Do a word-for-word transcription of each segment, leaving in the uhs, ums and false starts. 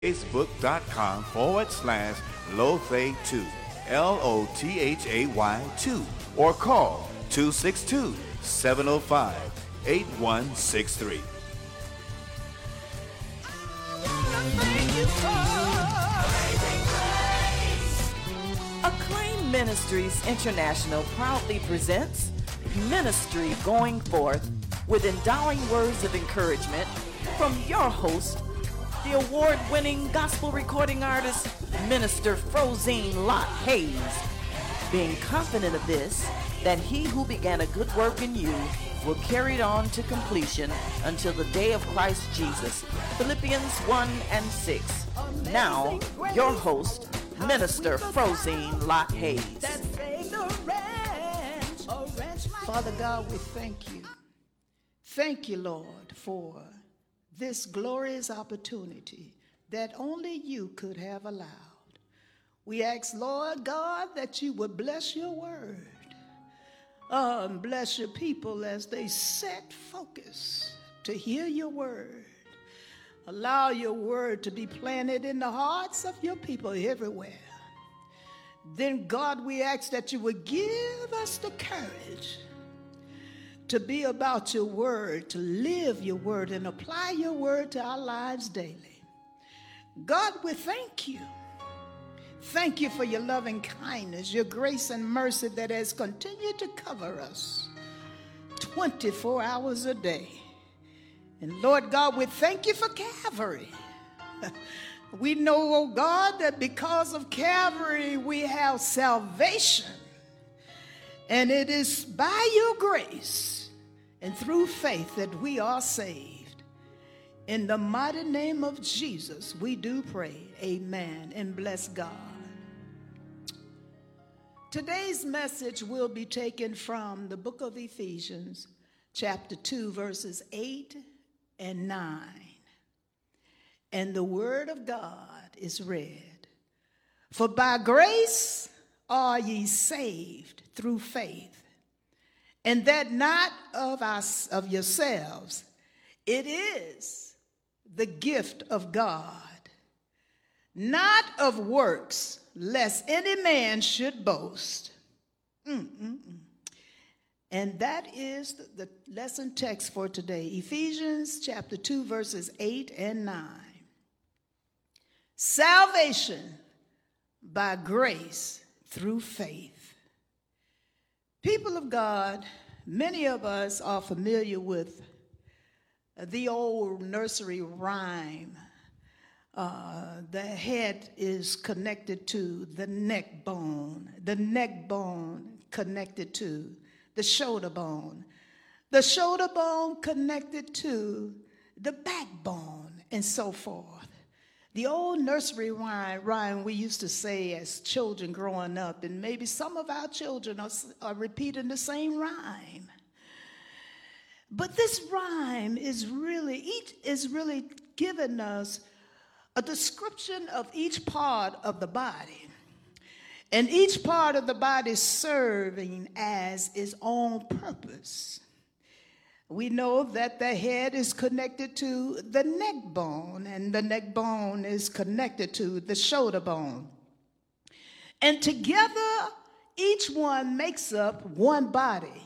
Facebook.com forward slash Lothay two, L O T H A Y two, or call two six two, seven oh five, eight one six three. Acclaim Ministries International proudly presents Ministry Going Forth with endowing words of encouragement from your host, the award-winning gospel recording artist, Minister Frozine Lott Hayes. Being confident of this, that he who began a good work in you will carry it on to completion until the day of Christ Jesus. Philippians one and six. Now, your host, Minister Frozine Lott Hayes. Father God, we thank you. Thank you, Lord, for this glorious opportunity that only you could have allowed. We ask, Lord God, that you would bless your word. Uh, and bless your people as they set focus to hear your word. Allow your word to be planted in the hearts of your people everywhere. Then, God, we ask that you would give us the courage to be about your word, to live your word, and apply your word to our lives daily. God, we thank you. Thank you for your loving kindness, your grace and mercy that has continued to cover us twenty-four hours a day. And Lord God, we thank you for Calvary. We know, oh God, that because of Calvary we have salvation. And it is by your grace and through faith that we are saved. In the mighty name of Jesus, we do pray. Amen. And bless God. Today's message will be taken from the book of Ephesians, chapter two, verses eight and nine. And the word of God is read. For by grace are ye saved through faith, and that not of us, of yourselves. It is the gift of God, not of works, lest any man should boast. Mm-mm-mm. And that is the, the lesson text for today, Ephesians chapter two, verses eight and nine. Salvation by grace through faith. People of God, many of us are familiar with the old nursery rhyme. Uh, the head is connected to the neck bone, the neck bone connected to the shoulder bone, the shoulder bone connected to the backbone, and so forth. The old nursery rhyme, rhyme we used to say as children growing up, and maybe some of our children are, are repeating the same rhyme. But this rhyme is really, each is really giving us a description of each part of the body, and each part of the body serving as its own purpose. We know that the head is connected to the neck bone, and the neck bone is connected to the shoulder bone. And together, each one makes up one body.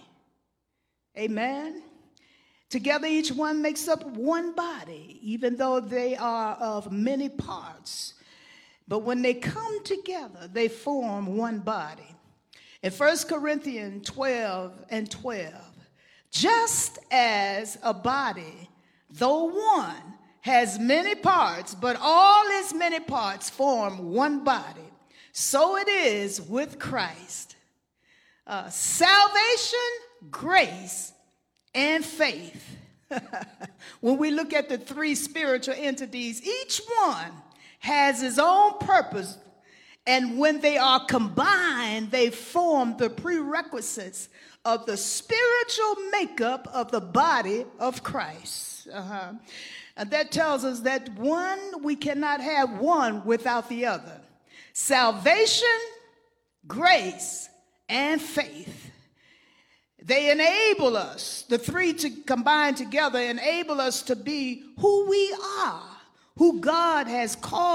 Amen? Together, each one makes up one body, even though they are of many parts. But when they come together, they form one body. In First Corinthians twelve and twelve, just as a body, though one, has many parts, but all its many parts form one body, so it is with Christ. Uh, salvation, grace, and faith. When we look at the three spiritual entities, each one has its own purpose, and when they are combined, they form the prerequisites of the spiritual makeup of the body of Christ. Uh-huh. And that tells us that one, we cannot have one without the other. Salvation, grace, and faith. They enable us, the three to combine together, enable us to be who we are, who God has called